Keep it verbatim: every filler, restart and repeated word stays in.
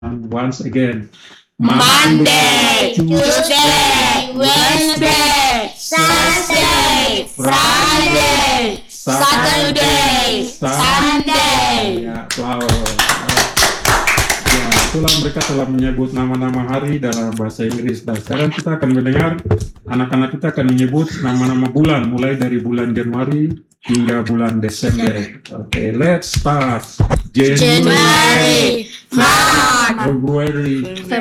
Once again. Monday, Tuesday, Wednesday, Thursday, Friday, Saturday, Sunday. Ya, wow. Ya, itulah mereka telah menyebut nama-nama hari dalam bahasa Inggris. Dan sekarang kita akan mendengar anak-anak kita akan menyebut nama-nama bulan mulai dari bulan Januari hingga bulan Desember. Oke, okay, let's start. January, March, February,